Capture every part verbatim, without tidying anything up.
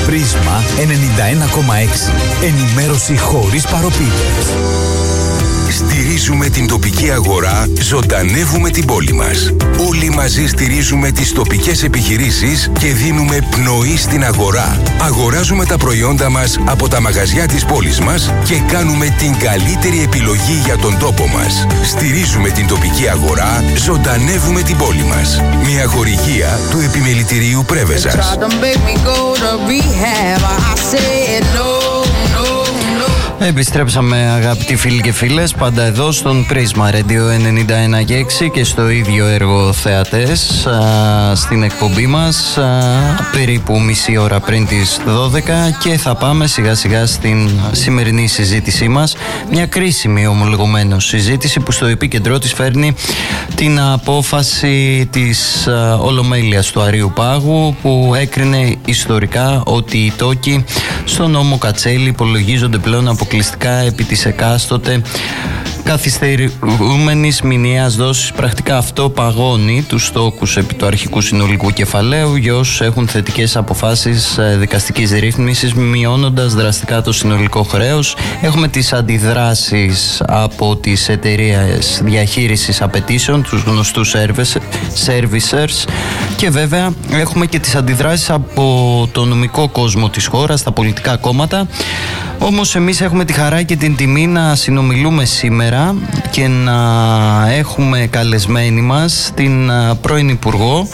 Πρίσμα ενενήντα ένα κόμμα έξι. Ενημέρωση χωρίς παροπίδες. Στηρίζουμε την τοπική αγορά, ζωντανεύουμε την πόλη μας. Όλοι μαζί στηρίζουμε τις τοπικές επιχειρήσεις και δίνουμε πνοή στην αγορά. Αγοράζουμε τα προϊόντα μας από τα μαγαζιά της πόλης μας και κάνουμε την καλύτερη επιλογή για τον τόπο μας. Στηρίζουμε την τοπική αγορά, ζωντανεύουμε την πόλη μας. Μια χορηγία του Επιμελητηρίου Πρέβεζας. Επιστρέψαμε, αγαπητοί φίλοι και φίλες, πάντα εδώ στον Πρίσμα Radio ενενήντα ένα και έξι και στο ίδιο έργο θεατές α, στην εκπομπή μας α, περίπου μισή ώρα πριν τις δώδεκα, και θα πάμε σιγά σιγά στην σημερινή συζήτησή μας, μια κρίσιμη ομολογουμένως συζήτηση που στο επίκεντρό της φέρνει την απόφαση της α, Ολομέλειας του Αρείου Πάγου, που έκρινε ιστορικά ότι οι τόκοι στον νόμο Κατσέλη υπολογίζονται πλέον αποκλειστικά επί της εκάστοτε καθυστερούμενης μηνιαίας δόσης. Πρακτικά αυτό παγώνει τους τόκους επί του αρχικού συνολικού κεφαλαίου για όσους έχουν θετικές αποφάσεις δικαστικής ρύθμισης, μειώνοντας δραστικά το συνολικό χρέος. Έχουμε τις αντιδράσεις από τις εταιρείες διαχείρισης απαιτήσεων, τους γνωστούς servicers, και βέβαια έχουμε και τις αντιδράσεις από το νομικό κόσμο της χώρας, τα πολιτικά κόμματα. Όμως εμείς έχουμε τη χαρά και την τιμή να συνομιλούμε σήμερα και να έχουμε καλεσμένη μας την πρώην Υπουργό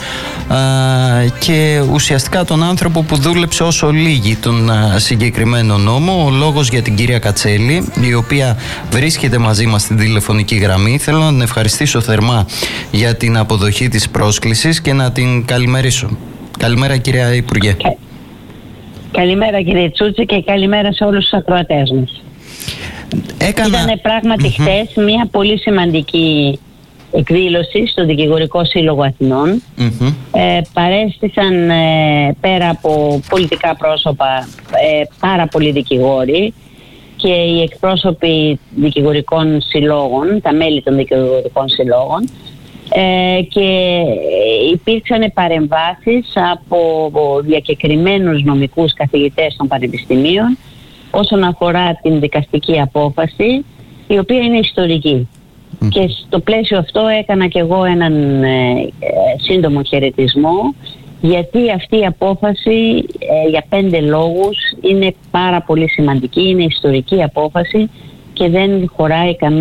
και ουσιαστικά τον άνθρωπο που δούλεψε όσο λίγοι τον συγκεκριμένο νόμο, ο λόγος για την κυρία Κατσέλη, η οποία βρίσκεται μαζί μας στην τηλεφωνική γραμμή. Θέλω να την ευχαριστήσω θερμά για την αποδοχή της πρόσκλησης και να την καλημερίσω. Καλημέρα, κυρία Υπουργέ. Καλημέρα, κύριε Τσούτσι, και καλημέρα σε όλους τους ακροατές μας. Έκανα... Ήταν πράγματι mm-hmm. χθες μια πολύ σημαντική εκδήλωση στο Δικηγορικό Σύλλογο Αθηνών. Mm-hmm. Ε, παρέστησαν ε, πέρα από πολιτικά πρόσωπα ε, πάρα πολλοί δικηγόροι και οι εκπρόσωποι δικηγορικών συλλόγων, τα μέλη των δικηγορικών συλλόγων, ε, και υπήρξαν παρεμβάσεις από διακεκριμένους νομικούς καθηγητές των πανεπιστημίων όσον αφορά την δικαστική απόφαση, η οποία είναι ιστορική. Mm. Και στο πλαίσιο αυτό έκανα και εγώ έναν ε, σύντομο χαιρετισμό, γιατί αυτή η απόφαση ε, για πέντε λόγους είναι πάρα πολύ σημαντική, είναι ιστορική απόφαση και δεν χωράει καμία